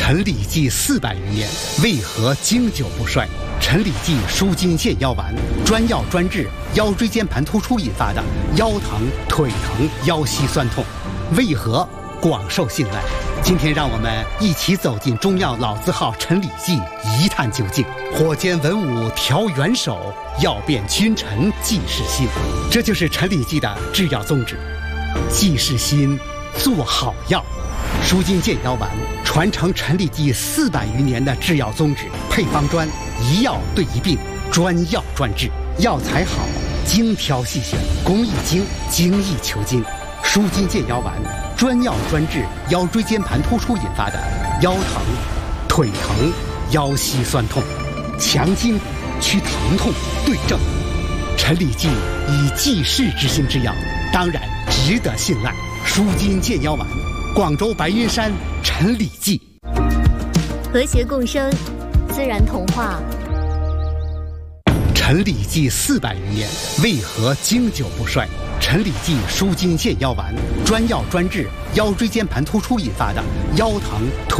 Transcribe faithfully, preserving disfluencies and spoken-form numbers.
陈李济四百余年，为何经久不衰？陈李济舒筋健腰丸，专药专治腰椎间盘突出引发的腰疼、腿疼、腰膝酸痛，为何广受信赖？今天让我们一起走进中药老字号陈李济，一探究竟。火煎文武调元首，药变君臣济世心，这就是陈李济的制药宗旨。济世心，做好药。舒筋健腰丸传承陈李济四百余年的制药宗旨，配方专，一药对一病，专药专治，药材好，精挑细选，工艺精，精益求精。舒筋健腰丸专药专治腰椎间盘突出引发的腰疼、腿疼、腰膝酸痛，强筋骨，祛疼痛，对症。陈李济以济世之心之药，当然值得信赖。舒筋健腰丸，广州白云山陈李济。 和谐共生，自然童话。 陈李济四百余年，为何经久不衰？陈李济舒筋健腰丸专药专治腰椎间盘突出引发的腰疼、腿